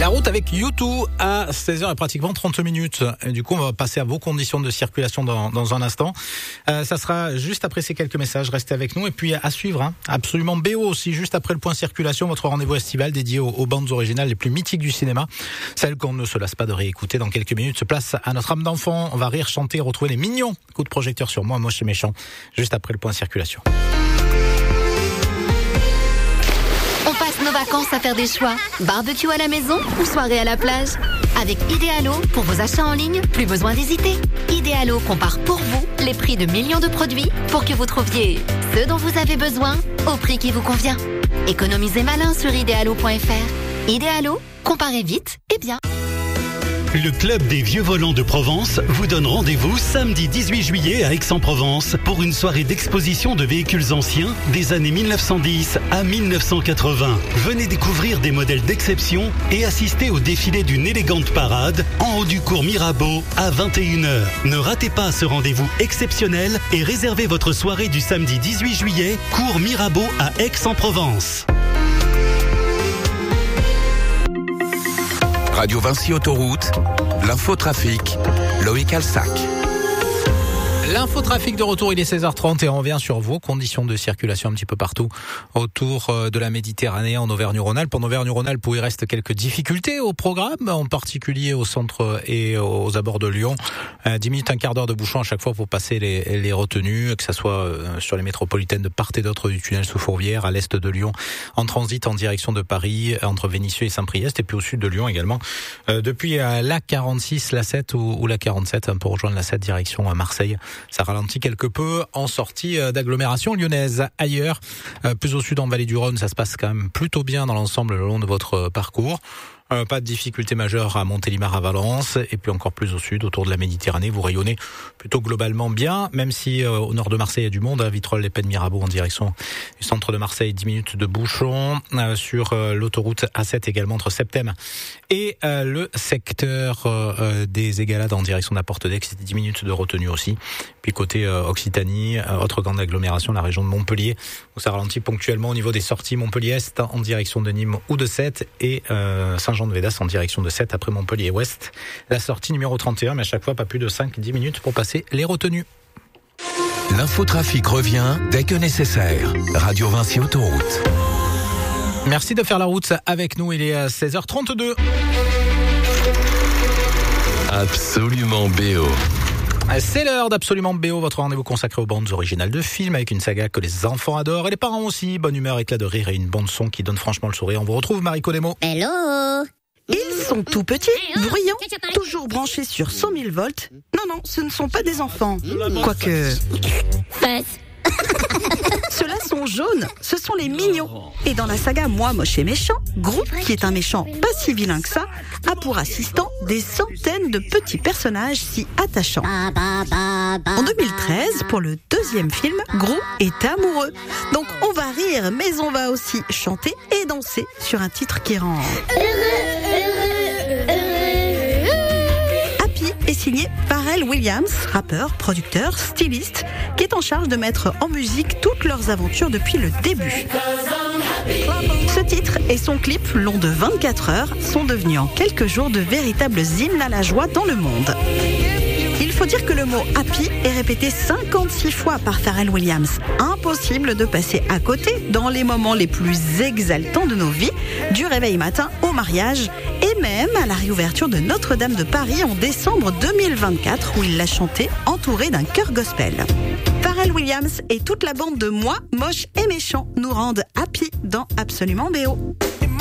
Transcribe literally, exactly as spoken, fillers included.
La route avec U deux à seize heures et pratiquement trente minutes. Et du coup, on va passer à vos conditions de circulation dans, dans un instant. Euh, ça sera juste après ces quelques messages. Restez avec nous. Et puis, à suivre, hein, absolument B O aussi, juste après le point circulation, votre rendez-vous estival dédié aux, aux bandes originales les plus mythiques du cinéma. Celles qu'on ne se lasse pas de réécouter dans quelques minutes. Se place à notre âme d'enfant. On va rire, chanter, retrouver les mignons coups de projecteur sur moi, moche et méchant. Juste après le point circulation. On passe nos vacances à faire des choix. Barbecue à la maison ou soirée à la plage. Avec Idealo, pour vos achats en ligne, plus besoin d'hésiter. Idealo compare pour vous les prix de millions de produits pour que vous trouviez ce dont vous avez besoin au prix qui vous convient. Économisez malin sur idealo point f r. Idealo, comparez vite et bien. Le Club des Vieux Volants de Provence vous donne rendez-vous samedi dix-huit juillet à Aix-en-Provence pour une soirée d'exposition de véhicules anciens des années mille neuf cent dix à mille neuf cent quatre-vingts. Venez découvrir des modèles d'exception et assister au défilé d'une élégante parade en haut du cours Mirabeau à vingt et une heures. Ne ratez pas ce rendez-vous exceptionnel et réservez votre soirée du samedi dix-huit juillet, cours Mirabeau à Aix-en-Provence. Radio Vinci Autoroute, l'infotrafic, Loïc Alsac. L'infotrafic de retour, il est seize heures trente et on revient sur vos conditions de circulation un petit peu partout autour de la Méditerranée, en Auvergne-Rhône-Alpes. En Auvergne-Rhône-Alpes, où il reste quelques difficultés au programme, en particulier au centre et aux abords de Lyon. dix minutes, un quart d'heure de bouchon à chaque fois pour passer les, les retenues, que ce soit sur les métropolitaines de part et d'autre du tunnel sous Fourvière, à l'est de Lyon, en transit en direction de Paris, entre Vénissieux et Saint-Priest, et puis au sud de Lyon également, euh, depuis l'A quarante-six, l'A sept ou, ou l'A quarante-sept, hein, pour rejoindre l'A sept direction à Marseille. Ça ralentit quelque peu en sortie d'agglomération lyonnaise. Ailleurs, plus au sud en Vallée du Rhône, ça se passe quand même plutôt bien dans l'ensemble le long de votre parcours. Euh, pas de difficulté majeure à Montélimar, à Valence, et puis encore plus au sud, autour de la Méditerranée, vous rayonnez plutôt globalement bien, même si euh, au nord de Marseille il y a du monde, à Vitrolles, les Pennes, Mirabeau en direction du centre de Marseille, dix minutes de bouchon, euh, sur euh, l'autoroute A sept également entre Septem et euh, le secteur euh, des Égalades en direction de la Porte d'Aix, dix minutes de retenue aussi. Puis côté euh, Occitanie, euh, autre grande agglomération, la région de Montpellier, où ça ralentit ponctuellement au niveau des sorties Montpellier-Est en direction de Nîmes ou de Sète, et euh, Saint-Jean de Védas en direction de Sète après Montpellier-Ouest. La sortie numéro trente et un, mais à chaque fois pas plus de cinq à dix minutes pour passer les retenues. L'infotrafic revient dès que nécessaire. Radio Vinci Autoroute. Merci de faire la route avec nous, il est à seize heures trente-deux. Absolument B O. C'est l'heure d'Absolument B O, votre rendez-vous consacré aux bandes originales de films, avec une saga que les enfants adorent et les parents aussi. Bonne humeur, éclat de rire et une bande son qui donne franchement le sourire. On vous retrouve, Mariko Lemo. Hello. Ils sont tout petits, bruyants, toujours branchés sur cent mille volts. Non, non, ce ne sont pas des enfants. Quoique... Ceux-là sont jaunes, ce sont les mignons. Et dans la saga Moi, moche et méchant, Group, qui est un méchant pas si vilain que ça, a pour assistant des centaines de petits personnages si attachants. En deux mille treize, pour le deuxième film, Group est amoureux. Donc on va rire, mais on va aussi chanter et danser sur un titre qui rend... est signé Pharrell Williams, rappeur, producteur, styliste, qui est en charge de mettre en musique toutes leurs aventures depuis le début. Ce titre et son clip, long de vingt-quatre heures, sont devenus en quelques jours de véritables hymnes à la joie dans le monde. Il faut dire que le mot happy est répété cinquante-six fois par Pharrell Williams. Impossible de passer à côté dans les moments les plus exaltants de nos vies, du réveil matin au mariage et même à la réouverture de Notre-Dame de Paris en décembre deux mille vingt-quatre où il l'a chanté entouré d'un chœur gospel. Pharrell Williams et toute la bande de Moi, moche et méchant nous rendent happy dans Absolument B O.